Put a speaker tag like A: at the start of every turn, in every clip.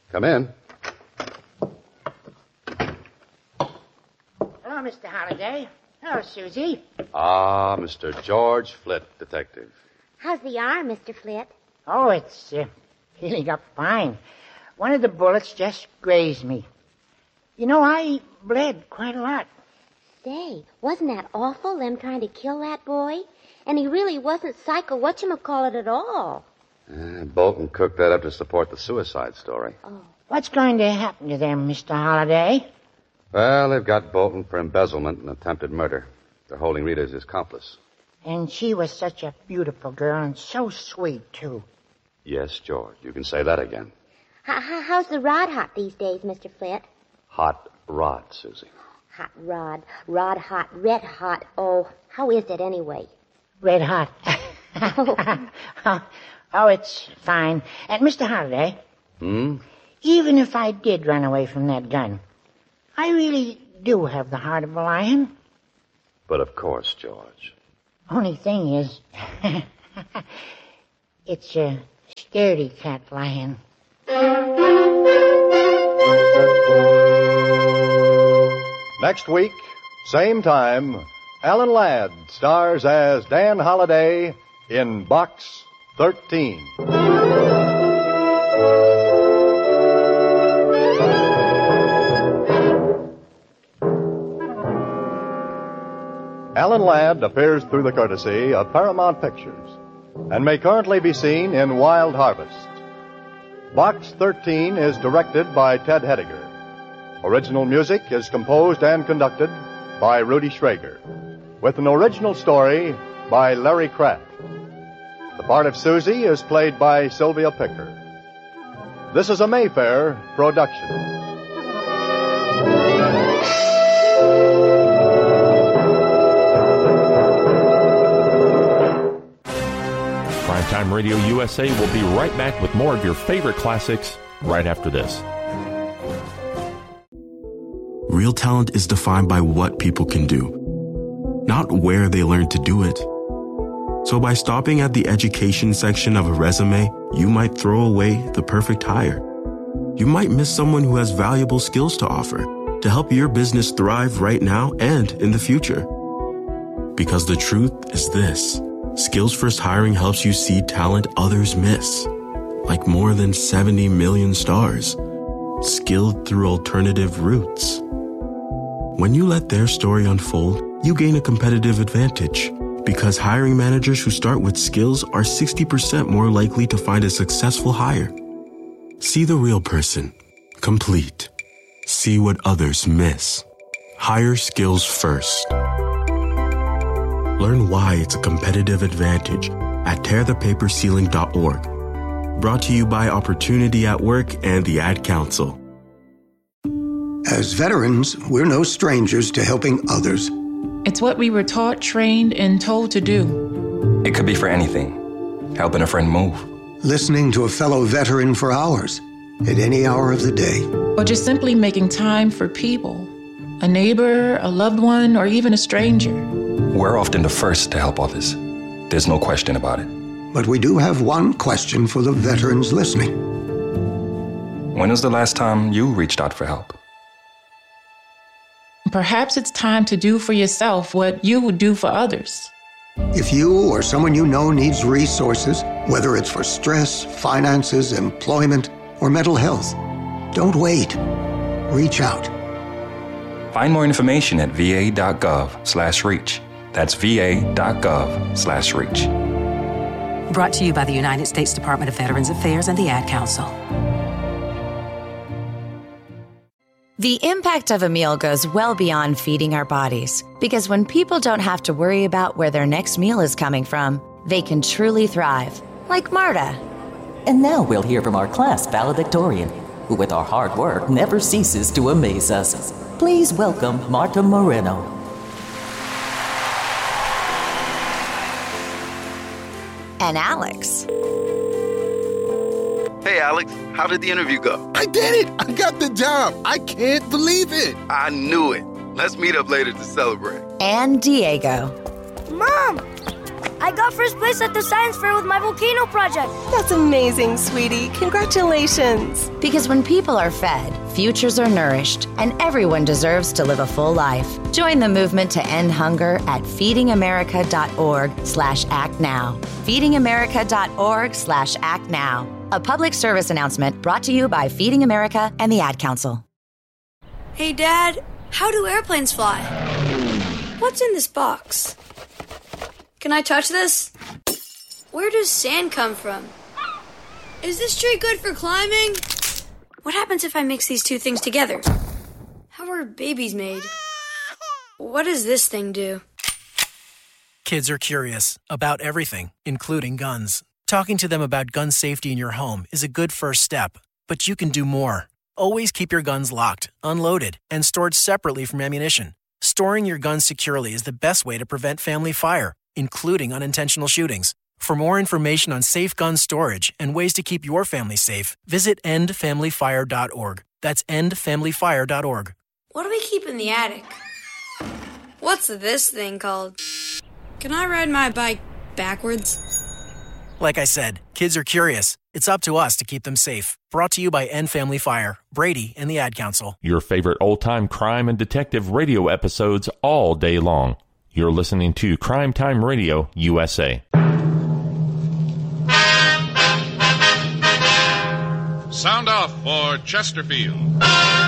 A: Come in.
B: Hello, Mr. Holliday. Hello, Susie.
A: Ah, Mr. George Flitt, detective.
C: How's the arm, Mr. Flitt?
B: Oh, it's healing up fine. One of the bullets just grazed me. You know, I bled quite a lot.
C: Say, wasn't that awful, them trying to kill that boy? And he really wasn't psycho whatchamacallit at all.
A: Bolton cooked that up to support the suicide story.
C: Oh.
B: What's going to happen to them, Mr. Holliday?
A: Well, they've got Bolton for embezzlement and attempted murder. They're holding Rita as his accomplice.
B: And she was such a beautiful girl and so sweet, too.
A: Yes, George, you can say that again.
C: How's the rod hot these days, Mr. Flitt?
A: Hot rod, Susie.
C: Hot rod. Rod hot. Red hot. Oh, how is it anyway?
B: Red hot. Oh, it's fine. And Mr. Holliday. Even if I did run away from that gun, I really do have the heart of a lion.
A: But of course, George.
B: Only thing is, it's a scaredy cat lion.
D: Next week, same time, Alan Ladd stars as Dan Holliday in Box 13. Alan Ladd appears through the courtesy of Paramount Pictures and may currently be seen in Wild Harvest. Box 13 is directed by Ted Hediger. Original music is composed and conducted by Rudy Schrager, with an original story by Larry Kraft. The part of Susie is played by Sylvia Picker. This is a Mayfair production.
E: Primetime Radio USA will be right back with more of your favorite classics right after this.
F: Real talent is defined by what people can do, not where they learn to do it. So by stopping at the education section of a resume, you might throw away the perfect hire. You might miss someone who has valuable skills to offer to help your business thrive right now and in the future. Because the truth is this: Skills First Hiring helps you see talent others miss, like more than 70 million stars, skilled through alternative routes. When you let their story unfold, you gain a competitive advantage, because hiring managers who start with skills are 60% more likely to find a successful hire. See the real person, complete. See what others miss. Hire skills first. Learn why it's a competitive advantage at tearthepaperceiling.org. Brought to you by Opportunity at Work and the Ad Council.
G: As veterans, we're no strangers to helping others.
H: It's what we were taught, trained, and told to do.
I: It could be for anything. Helping a friend move.
G: Listening to a fellow veteran for hours, at any hour of the day.
H: Or just simply making time for people. A neighbor, a loved one, or even a stranger.
I: We're often the first to help others. There's no question about it.
G: But we do have one question for the veterans listening.
I: When was the last time you reached out for help?
H: Perhaps it's time to do for yourself what you would do for others.
G: If you or someone you know needs resources, whether it's for stress, finances, employment, or mental health, don't wait. Reach out.
I: Find more information at va.gov/reach. That's va.gov/reach.
J: Brought to you by the United States Department of Veterans Affairs and the Ad Council.
K: The impact of a meal goes well beyond feeding our bodies, because when people don't have to worry about where their next meal is coming from, they can truly thrive, like Marta.
L: And now we'll hear from our class valedictorian, who with our hard work never ceases to amaze us. Please welcome Marta Moreno.
K: And Alex.
M: Hey, Alex, how did the interview go?
N: I did it! I got the job! I can't believe it!
M: I knew it. Let's meet up later to celebrate.
K: And Diego.
O: Mom, I got first place at the science fair with my volcano project.
P: That's amazing, sweetie. Congratulations.
K: Because when people are fed, futures are nourished, and everyone deserves to live a full life. Join the movement to end hunger at feedingamerica.org/actnow. feedingamerica.org/actnow. A public service announcement brought to you by Feeding America and the Ad Council.
O: Hey, Dad, how do airplanes fly? What's in this box? Can I touch this? Where does sand come from? Is this tree good for climbing? What happens if I mix these two things together? How are babies made? What does this thing do?
Q: Kids are curious about everything, including guns. Talking to them about gun safety in your home is a good first step, but you can do more. Always keep your guns locked, unloaded, and stored separately from ammunition. Storing your guns securely is the best way to prevent family fire, including unintentional shootings. For more information on safe gun storage and ways to keep your family safe, visit endfamilyfire.org. That's endfamilyfire.org.
O: What do we keep in the attic? What's this thing called? Can I ride my bike backwards?
Q: Like I said, kids are curious. It's up to us to keep them safe. Brought to you by End Family Fire, Brady, and the Ad Council.
E: Your favorite old-time crime and detective radio episodes all day long. You're listening to Crime Time Radio USA.
R: Sound off for Chesterfield.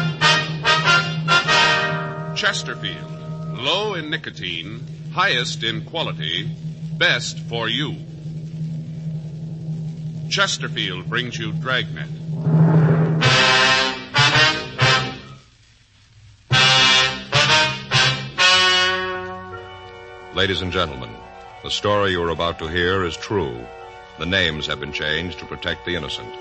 R: Chesterfield. Low in nicotine, highest in quality, best for you. Chesterfield brings you Dragnet.
S: Ladies and gentlemen, the story you are about to hear is true. The names have been changed to protect the innocent.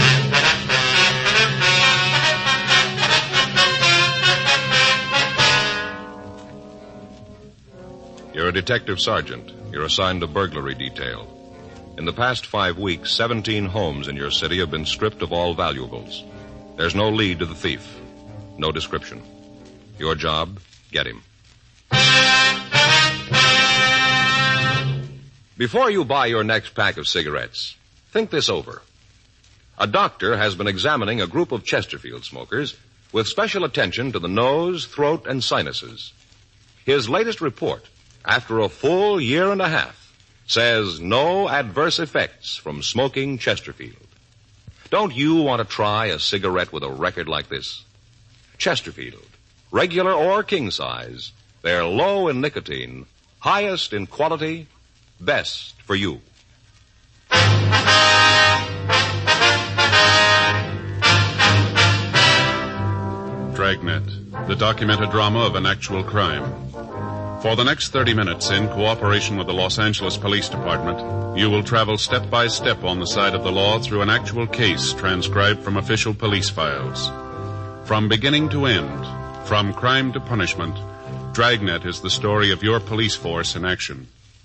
S: You're a detective sergeant. You're assigned to burglary detail. In the past 5 weeks, 17 homes in your city have been stripped of all valuables. There's no lead to the thief. No description. Your job, get him. Before you buy your next pack of cigarettes, think this over. A doctor has been examining a group of Chesterfield smokers with special attention to the nose, throat, and sinuses. His latest report, after a full year and a half, says no adverse effects from smoking Chesterfield. Don't you want to try a cigarette with a record like this? Chesterfield, regular or king size, they're low in nicotine, highest in quality, best for you.
R: Dragnet, the documented drama of an actual crime. For the next 30 minutes, in cooperation with the Los Angeles Police Department, you will travel step by step on the side of the law through an actual case transcribed from official police files. From beginning to end, from crime to punishment, Dragnet is the story of your police force in action.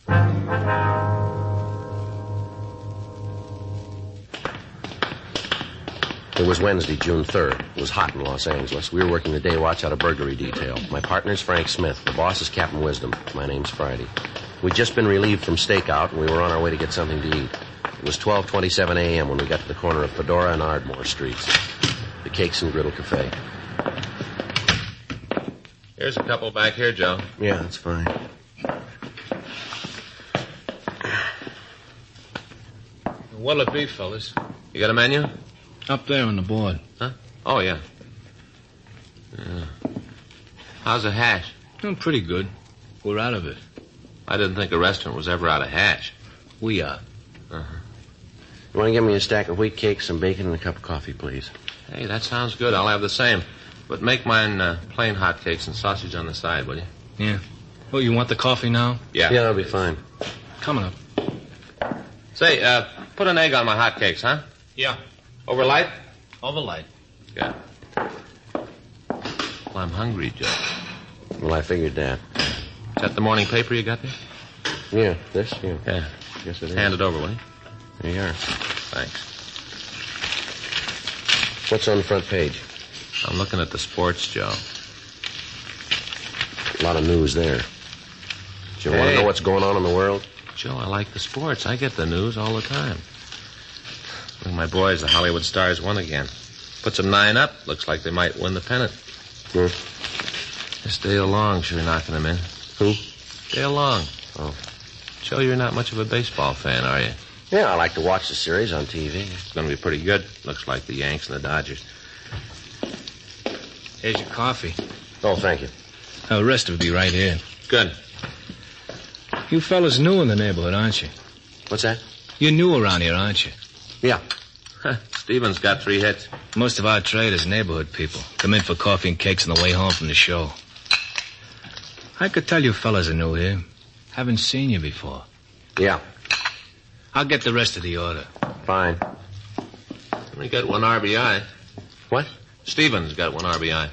T: It was Wednesday, June 3rd. It was hot in Los Angeles. We were working the day watch out of burglary detail. My partner's Frank Smith. The boss is Captain Wisdom. My name's Friday. We'd just been relieved from stakeout, and we were on our way to get something to eat. It was 12:27 a.m. when we got to the corner of Fedora and Ardmore Streets. The Cakes and Griddle Cafe.
A: Here's a couple back here, Joe.
T: Yeah, that's fine.
A: What'll it be, fellas? You got a menu?
U: Up there on the board.
A: Huh? Oh, yeah. How's the hash?
U: Pretty good. We're out of it.
A: I didn't think a restaurant was ever out of hash.
U: We are.
A: Uh-huh.
T: You want to give me a stack of wheat cakes, some bacon, and a cup of coffee, please?
A: Hey, that sounds good. I'll have the same. But make mine plain hot cakes and sausage on the side, will you?
U: Yeah. Oh, you want the coffee now?
A: Yeah.
T: Yeah, that'll be fine.
U: Coming up.
A: Say, put an egg on my hot cakes, huh?
U: Yeah.
A: Over light?
U: Over light.
A: Yeah. Well, I'm hungry, Joe.
T: Well, I figured that.
A: Is that the morning paper you got there?
T: Yeah, this? Yeah.
A: Yeah.
T: Yes, it is.
A: Hand it over, will you?
T: There you are.
A: Thanks.
T: What's on the front page?
A: I'm looking at the sports, Joe.
T: A lot of news there. Do you want to know what's going on in the world?
C: Joe, I like the sports. I get the news all the time. Look, my boys, the Hollywood Stars, won again. Puts them 9-up. Looks like they might win the pennant.
T: Hmm.
C: This Dale Long sure knocking them in.
T: Who?
C: Dale Long.
T: Oh.
C: Joe, you're not much of a baseball fan, are you?
T: Yeah, I like to watch the series on TV.
C: It's going to be pretty good. Looks like the Yanks and the Dodgers. Here's your coffee.
T: Oh, thank you.
U: The rest will be right here.
C: Good.
U: You fellas new in the neighborhood, aren't you?
T: What's that?
U: You're new around here, aren't you?
T: Yeah.
C: Stevens got 3 hits.
U: Most of our trade is neighborhood people. Come in for coffee and cakes on the way home from the show. I could tell you fellas are new here. Haven't seen you before.
T: Yeah.
U: I'll get the rest of the order.
T: Fine.
C: We got 1 RBI.
T: What?
C: Stevens got 1 RBI.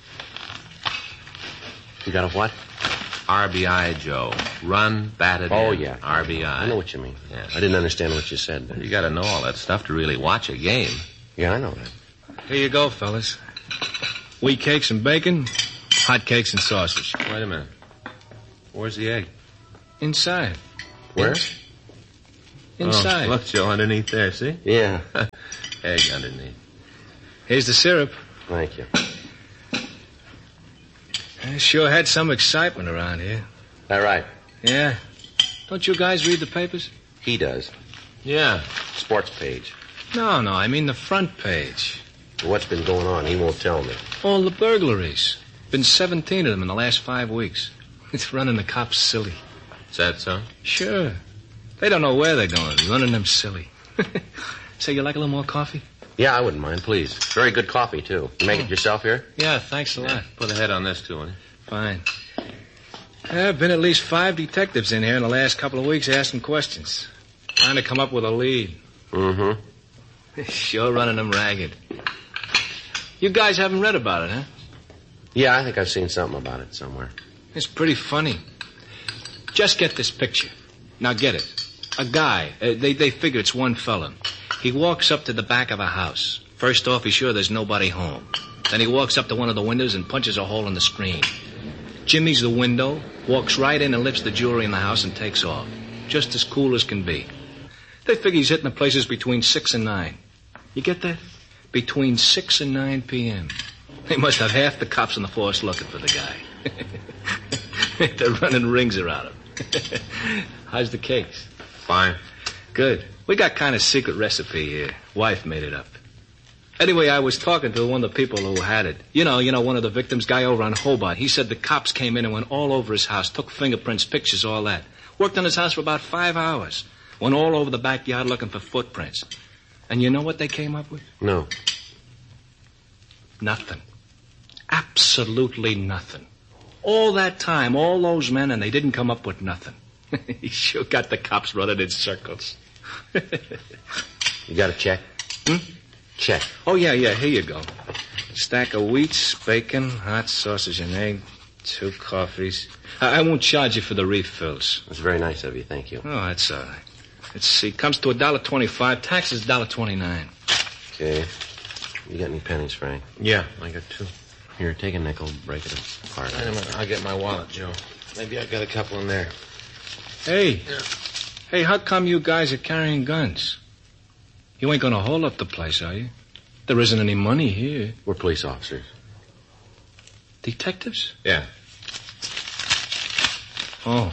T: You got a what?
C: RBI, Joe. Run, batted
T: Oh,
C: in.
T: yeah.
C: RBI.
T: I know what you mean.
C: Yeah.
T: I didn't understand what you said.
C: You got to know all that stuff to really watch a game.
T: Yeah, I know that.
U: Here you go, fellas. Wheat cakes and bacon, hot cakes and sausage.
C: Wait a minute. Where's the egg?
U: Inside.
T: Where?
U: Inside.
C: Oh, look, Joe, underneath there, see?
T: Yeah.
C: Egg underneath.
U: Here's the syrup.
T: Thank you.
U: I sure had some excitement around here.
T: That right?
U: Yeah. Don't you guys read the papers?
T: He does.
C: Yeah.
T: Sports page.
U: No, I mean the front page.
T: What's been going on? He won't tell me.
U: All the burglaries. Been 17 of them in the last 5 weeks. It's running the cops silly.
C: Is that so?
U: Sure. They don't know where they're going. Running them silly. Say, you like a little more coffee?
T: Yeah, I wouldn't mind, please. Very good coffee, too. You make it yourself here?
U: Yeah, thanks a lot.
C: Put a head on this, too, will you?
U: Fine. There have been at least 5 detectives in here in the last couple of weeks asking questions. Trying to come up with a lead.
T: Mm-hmm.
U: Sure running them ragged. You guys haven't read about it, huh?
T: Yeah, I think I've seen something about it somewhere.
U: It's pretty funny. Just get this picture. Now get it. A guy. They figure it's one fella. He walks up to the back of a house. First off, he's sure there's nobody home. Then he walks up to one of the windows and punches a hole in the screen. Jimmies the window, walks right in and lifts the jewelry in the house and takes off. Just as cool as can be. They figure he's hitting the places between 6 and 9. You get that? Between 6 and 9 p.m. They must have half the cops on the force looking for the guy. They're running rings around him. How's the cakes?
C: Fine.
U: Good. We got kind of secret recipe here. Wife made it up. Anyway, I was talking to one of the people who had it. You know, one of the victims, guy over on Hobart. He said the cops came in and went all over his house, took fingerprints, pictures, all that. Worked on his house for about 5 hours. Went all over the backyard looking for footprints. And you know what they came up with?
T: No.
U: Nothing. Absolutely nothing. All that time, all those men, and they didn't come up with nothing. He sure got the cops running in circles.
T: You got a check? Check.
U: Oh, yeah, here you go. Stack of wheats, bacon, hot sausage and egg, 2 coffees. I won't charge you for the refills.
T: That's very nice of you, thank you.
U: Oh, that's all right. Let's see, comes to $1.25, taxes $1.29.
T: Okay. You got any pennies, Frank?
C: Yeah, I got 2.
T: Here, take a nickel, break it apart.
C: Wait a minute, I'll get my wallet, Joe. Maybe I got a couple in there.
U: Hey. Yeah. Hey, how come you guys are carrying guns? You ain't gonna hold up the place, are you? There isn't any money here.
T: We're police officers.
U: Detectives?
C: Yeah.
U: Oh.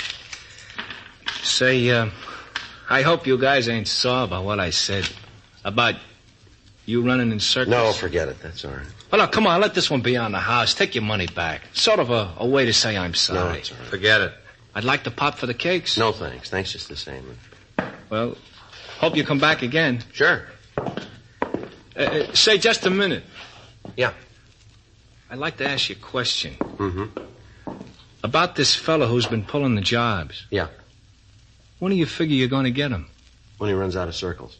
U: Say, I hope you guys ain't sore about what I said. About you running in circles.
T: No, forget it. That's all right.
U: Well, now, come on, let this one be on the house. Take your money back. Sort of a way to say I'm sorry.
T: No, it's all right.
C: Forget it.
U: I'd like to pop for the cakes.
T: No, thanks. Thanks just the same.
U: Well, hope you come back again.
T: Sure.
U: Say, just a minute.
T: Yeah.
U: I'd like to ask you a question.
T: Mm-hmm.
U: About this fellow who's been pulling the jobs.
T: Yeah.
U: When do you figure you're going to get him?
T: When he runs out of circles.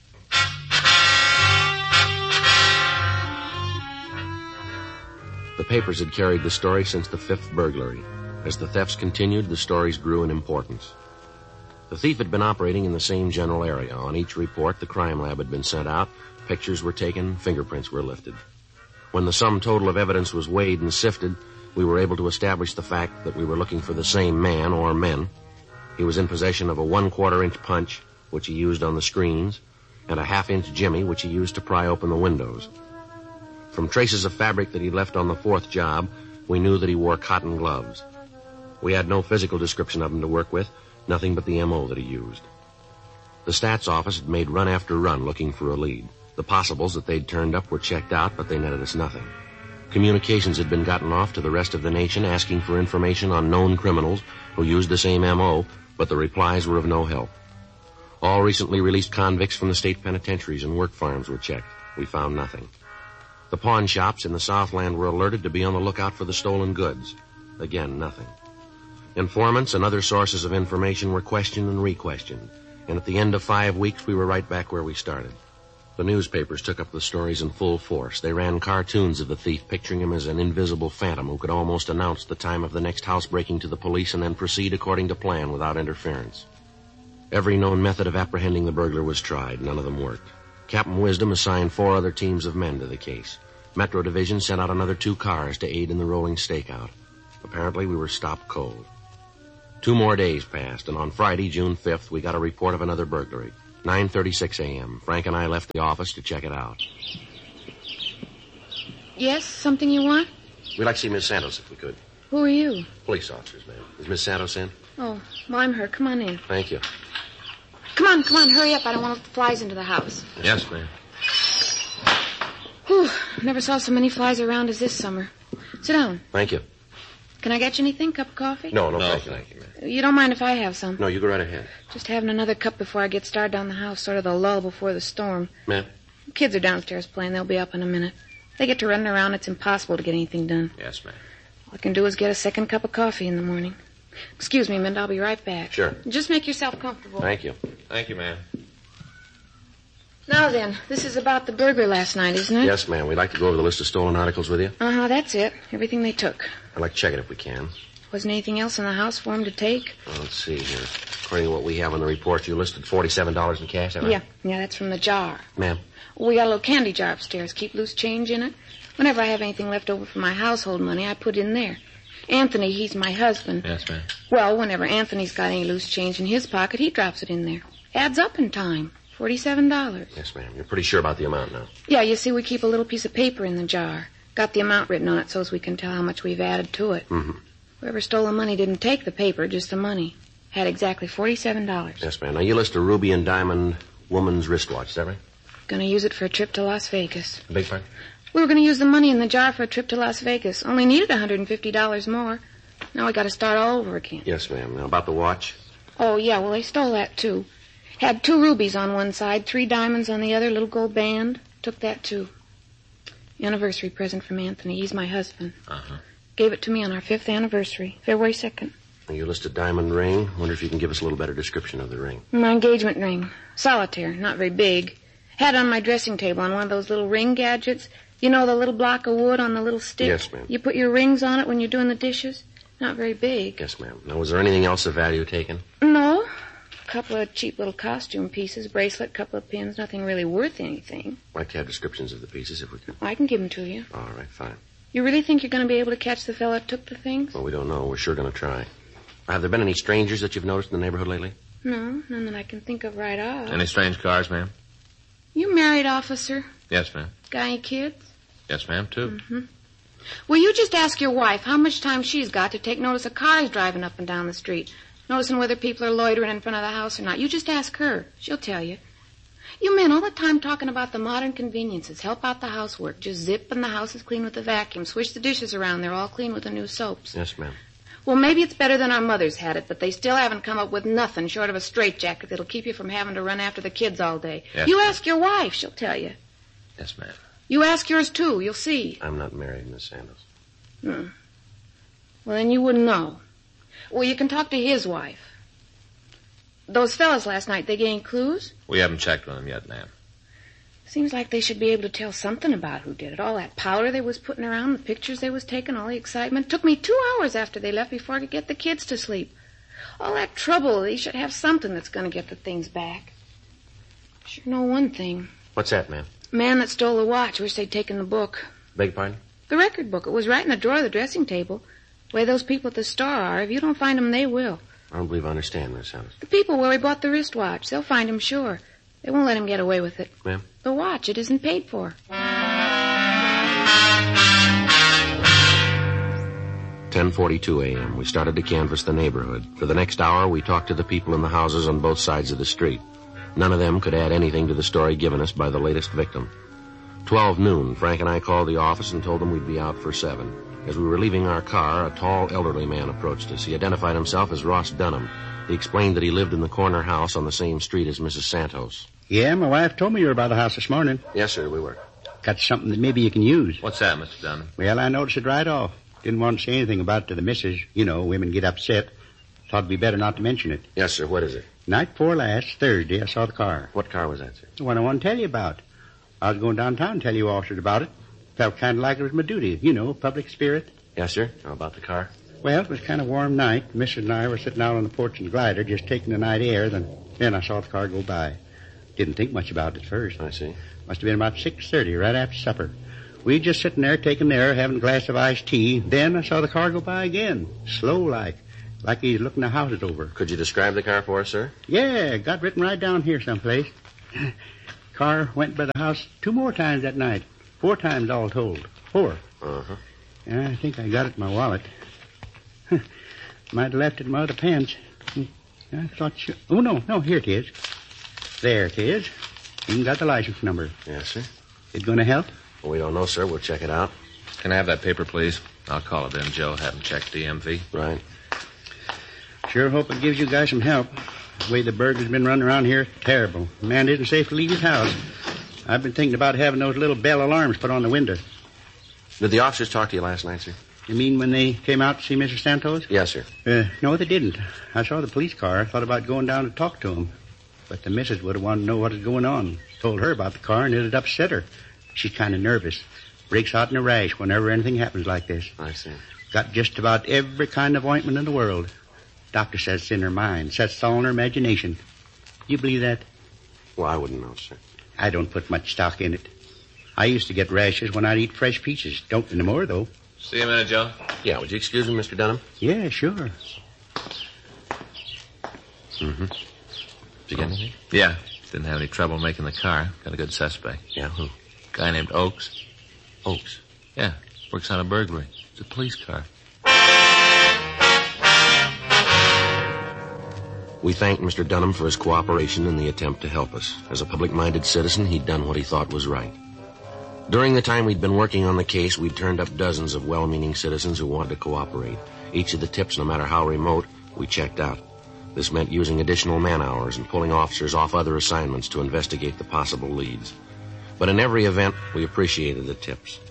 T: The papers had carried the story since the 5th burglary. As the thefts continued, the stories grew in importance. The thief had been operating in the same general area. On each report, the crime lab had been sent out, pictures were taken, fingerprints were lifted. When the sum total of evidence was weighed and sifted, we were able to establish the fact that we were looking for the same man or men. He was in possession of a 1/4-inch punch, which he used on the screens, and a 1/2-inch jimmy, which he used to pry open the windows. From traces of fabric that he left on the 4th job, we knew that he wore cotton gloves. We had no physical description of him to work with, nothing but the M.O. that he used. The stats office had made run after run looking for a lead. The possibles that they'd turned up were checked out, but they netted us nothing. Communications had been gotten off to the rest of the nation asking for information on known criminals who used the same M.O., but the replies were of no help. All recently released convicts from the state penitentiaries and work farms were checked. We found nothing. The pawn shops in the Southland were alerted to be on the lookout for the stolen goods. Again, nothing. Informants and other sources of information were questioned and re-questioned, and at the end of 5 weeks, we were right back where we started. The newspapers took up the stories in full force. They ran cartoons of the thief, picturing him as an invisible phantom who could almost announce the time of the next housebreaking to the police and then proceed according to plan without interference. Every known method of apprehending the burglar was tried. None of them worked. Captain Wisdom assigned 4 other teams of men to the case. Metro Division sent out another 2 cars to aid in the rolling stakeout. Apparently, we were stopped cold. 2 more days passed, and on Friday, June 5th, we got a report of another burglary. 9:36 a.m. Frank and I left the office to check it out.
B: Yes, something you want?
T: We'd like to see Miss Santos if we could.
B: Who are you?
T: Police officers, ma'am. Is Miss Santos in?
B: Oh, well, I'm her. Come on in.
T: Thank you.
B: Come on, hurry up. I don't want to let the flies into the house.
C: Yes, ma'am.
B: Whew, never saw so many flies around as this summer. Sit down.
T: Thank you.
B: Can I get you anything? Cup of coffee?
T: No, thank you.
B: You don't mind if I have some?
T: No, you go right ahead.
B: Just having another cup before I get started on the house, sort of the lull before the storm.
T: Ma'am?
B: The kids are downstairs playing. They'll be up in a minute. They get to running around. It's impossible to get anything done.
C: Yes, ma'am.
B: All I can do is get a second cup of coffee in the morning. Excuse me, Mint. I'll be right back.
T: Sure.
B: Just make yourself comfortable.
T: Thank you.
C: Thank you, ma'am.
B: Now then, this is about the burglar last night, isn't it?
T: Yes, ma'am. We'd like to go over the list of stolen articles with you.
B: Uh-huh, that's it. Everything they took.
T: I'd like to check it if we can.
B: Wasn't anything else in the house for him to take?
T: Well, let's see here. According to what we have on the report, you listed $47 in cash, is that right?
B: Yeah, that's from the jar.
T: Ma'am?
B: We got a little candy jar upstairs. Keep loose change in it. Whenever I have anything left over from my household money, I put in there. Anthony, he's my husband.
C: Yes, ma'am.
B: Well, whenever Anthony's got any loose change in his pocket, he drops it in there. Adds up in time. $47.
T: Yes, ma'am. You're pretty sure about the amount now?
B: Yeah, you see, we keep a little piece of paper in the jar. Got the amount written on it so as we can tell how much we've added to it.
T: Mm-hmm.
B: Whoever stole the money didn't take the paper, just the money. Had exactly $47.
T: Yes, ma'am. Now, you list a ruby and diamond woman's wristwatch, is that right?
B: Gonna use it for a trip to Las Vegas.
T: A big part?
B: We were gonna use the money in the jar for a trip to Las Vegas. Only needed $150 more. Now we gotta start all over again.
T: Yes, ma'am. Now, about the watch?
B: Oh, yeah, well, they stole that, too. Had 2 rubies on one side, 3 diamonds on the other, little gold band. Took that, too. Anniversary present from Anthony. He's my husband.
T: Uh-huh.
B: Gave it to me on our 5th anniversary, February 2nd.
T: Now, you list a diamond ring. Wonder if you can give us a little better description of the ring.
B: My engagement ring. Solitaire, not very big. Had it on my dressing table on one of those little ring gadgets. You know, the little block of wood on the little stick?
T: Yes, ma'am.
B: You put your rings on it when you're doing the dishes? Not very big.
T: Yes, ma'am. Now, was there anything else of value taken?
B: No. A couple of cheap little costume pieces, bracelet, couple of pins, nothing really worth anything.
T: I'd like to have descriptions of the pieces if we could.
B: I can give them to you.
T: All right, fine.
B: You really think you're going to be able to catch the fella that took the things?
T: Well, we don't know. We're sure going to try. Have there been any strangers that you've noticed in the neighborhood lately?
B: No, none that I can think of right off.
C: Any strange cars, ma'am?
B: You married, officer?
C: Yes, ma'am.
B: Got any kids?
C: Yes, ma'am, too.
B: Mm-hmm. Well, you just ask your wife how much time she's got to take notice of cars driving up and down the street, noticing whether people are loitering in front of the house or not. You just ask her. She'll tell you. You men all the time talking about the modern conveniences. Help out the housework. Just zip and the house is clean with the vacuum. Swish the dishes around. They're all clean with the new soaps.
T: Yes, ma'am.
B: Well, maybe it's better than our mothers had it, but they still haven't come up with nothing short of a straitjacket that'll keep you from having to run after the kids all day.
T: Yes,
B: you
T: ma'am.
B: ask your wife. She'll tell you.
T: Yes, ma'am.
B: You ask yours, too. You'll see.
T: I'm not married, Miss Santos.
B: Well, then you wouldn't know. Well, you can talk to his wife. Those fellas last night, they get any clues?
C: We haven't checked with them yet, ma'am.
B: Seems like they should be able to tell something about who did it. All that powder they was putting around, the pictures they was taking, all the excitement. Took me 2 hours after they left before I could get the kids to sleep. All that trouble, they should have something that's going to get the things back. Sure know one thing.
T: What's that, ma'am?
B: Man that stole the watch. Wish they'd taken the book.
T: Beg your pardon?
B: The record book. It was right in the drawer of the dressing table. The way those people at the store are, if you don't find them, they will.
T: I don't believe I understand, Miss Ellis.
B: The people where we bought the wristwatch. They'll find him, sure. They won't let him get away with it.
T: Ma'am?
B: The watch, it isn't paid for.
T: 10:42 a.m. We started to canvass the neighborhood. For the next hour, we talked to the people in the houses on both sides of the street. None of them could add anything to the story given us by the latest victim. 12 noon, Frank and I called the office and told them we'd be out for 7. As we were leaving our car, a tall, elderly man approached us. He identified himself as Ross Dunham. He explained that he lived in the corner house on the same street as Mrs. Santos.
D: Yeah, my wife told me you were about the house this morning.
T: Yes, sir, we were.
D: Got something that maybe you can use.
C: What's that, Mr. Dunham?
D: Well, I noticed it right off. Didn't want to say anything about it to the missus. You know, women get upset. Thought it'd be better not to mention it.
T: Yes, sir. What is it?
D: Night before last, Thursday, I saw the car.
T: What car was that, sir?
D: The one I want to tell you about. I was going downtown to tell you officers about it. Felt kind of like it was my duty. You know, public spirit.
T: Yes, sir. How about the car?
D: Well, it was kind of warm night. The missus and I were sitting out on the porch in the glider, just taking the night air. Then I saw the car go by. Didn't think much about it at first.
T: I see.
D: Must have been about 6:30, right after supper. We just sitting there taking the air, having a glass of iced tea. Then I saw the car go by again, slow like he's looking the houses over.
T: Could you describe the car for us, sir?
D: Yeah, got written right down here someplace. Car went by the house 2 more times that night. 4 times all told. 4.
T: Uh-huh.
D: Yeah, I think I got it in my wallet. Might have left it in my other pants. I thought Oh, no, here it is. There it is. Even got the license number.
T: Yes, sir.
D: It going to help?
T: Well, we don't know, sir. We'll check it out.
C: Can I have that paper, please? I'll call it in, Joe. Have him check DMV.
T: Right.
D: Sure hope it gives you guys some help. The way the burglars been running around here, terrible. The man isn't safe to leave his house. I've been thinking about having those little bell alarms put on the window.
T: Did the officers talk to you last night, sir?
D: You mean when they came out to see Mr. Santos?
T: Yes, sir.
D: No, they didn't. I saw the police car. Thought about going down to talk to him. But the missus would have wanted to know what was going on. Told her about the car, and it'd upset her. She's kind of nervous. Breaks out in a rash whenever anything happens like this.
T: I see.
D: Got just about every kind of ointment in the world. Doctor says it's in her mind. Says it's all in her imagination. You believe that?
T: Well, I wouldn't know, sir.
D: I don't put much stock in it. I used to get rashes when I'd eat fresh peaches. Don't anymore, though.
C: See you in a minute, Joe.
T: Yeah, would you excuse me, Mr. Dunham?
D: Yeah, sure.
T: Mm-hmm. Did you get anything?
C: Yeah. Didn't have any trouble making the car. Got a good suspect.
T: Yeah, who?
C: Guy named Oakes.
T: Oakes?
C: Yeah. Works on a burglary. It's a police car.
T: We thanked Mr. Dunham for his cooperation in the attempt to help us. As a public-minded citizen, he'd done what he thought was right. During the time we'd been working on the case, we'd turned up dozens of well-meaning citizens who wanted to cooperate. Each of the tips, no matter how remote, we checked out. This meant using additional man-hours and pulling officers off other assignments to investigate the possible leads. But in every event, we appreciated the tips.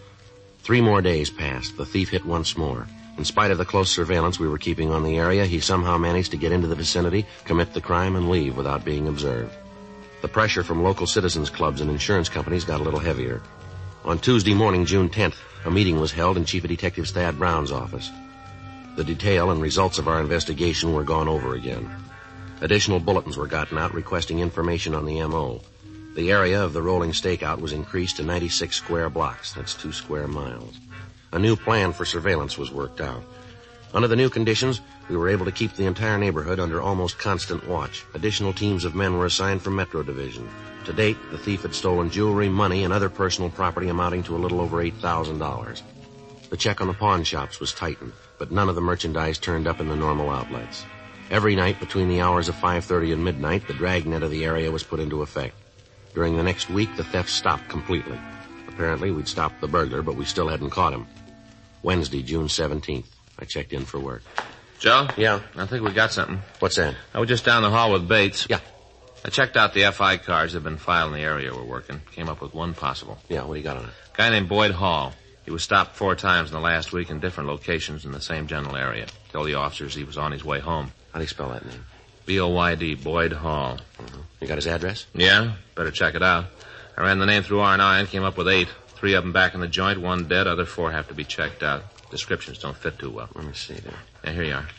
T: 3 more days passed. The thief hit once more. In spite of the close surveillance we were keeping on the area, he somehow managed to get into the vicinity, commit the crime, and leave without being observed. The pressure from local citizens clubs and insurance companies got a little heavier. On Tuesday morning, June 10th, a meeting was held in Chief of Detectives Thad Brown's office. The detail and results of our investigation were gone over again. Additional bulletins were gotten out requesting information on the M.O. The area of the rolling stakeout was increased to 96 square blocks. That's 2 square miles. A new plan for surveillance was worked out. Under the new conditions, we were able to keep the entire neighborhood under almost constant watch. Additional teams of men were assigned from Metro Division. To date, the thief had stolen jewelry, money, and other personal property amounting to a little over $8,000. The check on the pawn shops was tightened, but none of the merchandise turned up in the normal outlets. Every night between the hours of 5:30 and midnight, the dragnet of the area was put into effect. During the next week, the theft stopped completely. Apparently, we'd stopped the burglar, but we still hadn't caught him. Wednesday, June 17th. I checked in for work.
C: Joe?
T: Yeah?
C: I think we got something.
T: What's that?
C: I was just down the hall with Bates.
T: Yeah.
C: I checked out the FI cards that have been filed in the area we're working. Came up with one possible.
T: Yeah, what do you got on it?
C: Guy named Boyd Hall. He was stopped 4 times in the last week in different locations in the same general area. Told the officers he was on his way home.
T: How do you spell that name?
C: B-O-Y-D, Boyd Hall.
T: Uh-huh. You got his address?
C: Yeah, better check it out. I ran the name through R&I and came up with 8. 3 of them back in the joint, 1 dead, other 4 have to be checked out. Descriptions don't fit too well.
T: Let me see there.
C: Yeah, here you are.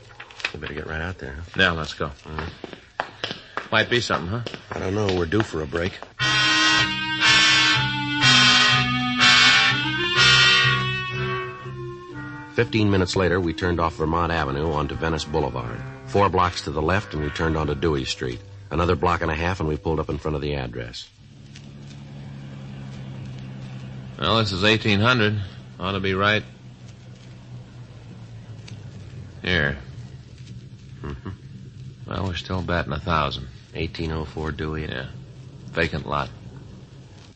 T: We better get right out there, huh?
C: Yeah, let's go. Might be something, huh?
T: I don't know. We're due for a break. "15 minutes later, we turned off Vermont Avenue onto Venice Boulevard. 4 blocks to the left, and we turned onto Dewey Street. Another block and a half, and we pulled up in front of the address.
C: Well, this is 1800. Ought to be right here.
T: Mm-hmm.
C: Well, we're still batting 1,000.
T: 1804 Dewey.
C: Yeah. Vacant lot.